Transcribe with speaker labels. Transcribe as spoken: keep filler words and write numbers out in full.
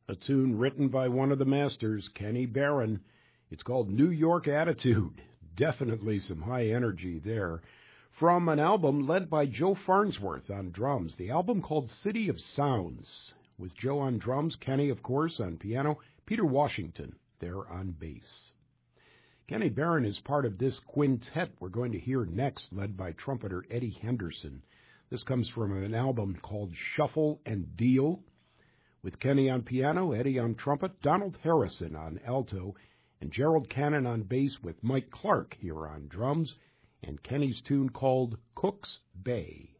Speaker 1: A tune written by one of the masters, Kenny Barron. It's called New York Attitude. Definitely some high energy there. From an album led by Joe Farnsworth on drums, the album called City of Sounds, with Joe on drums, Kenny, of course, on piano, Peter Washington there on bass. Kenny Barron is part of this quintet we're going to hear next, led by trumpeter Eddie Henderson. This comes from an album called Shuffle and Deal, with Kenny on piano, Eddie on trumpet, Donald Harrison on alto, and Gerald Cannon on bass, with Mike Clark here on drums, and Kenny's tune called Cook's Bay.